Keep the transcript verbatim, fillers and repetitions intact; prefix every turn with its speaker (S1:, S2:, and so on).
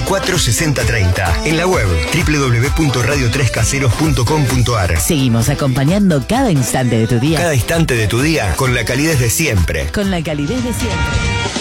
S1: cuatro sesenta treinta. En la web doble u doble u doble u punto radio tres caseros punto com punto a r.
S2: Seguimos acompañando cada instante de tu día.
S1: Cada instante de tu día con la calidez de siempre.
S2: Con la calidez de siempre.